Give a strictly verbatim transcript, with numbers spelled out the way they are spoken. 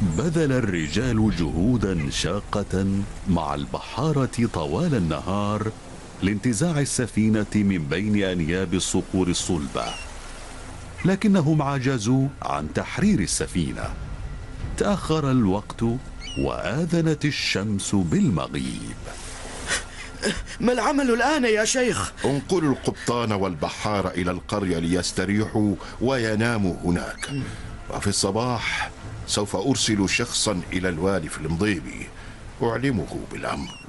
بذل الرجال جهودا شاقة مع البحارة طوال النهار لانتزاع السفينة من بين أنياب الصخور الصلبة، لكنهم عجزوا عن تحرير السفينة. تأخر الوقت وآذنت الشمس بالمغيب. ما العمل الآن يا شيخ؟ انقلوا القبطان والبحار إلى القرية ليستريحوا ويناموا هناك، وفي الصباح سوف أرسل شخصا إلى الوالي في المضيبي أعلمه بالأمر.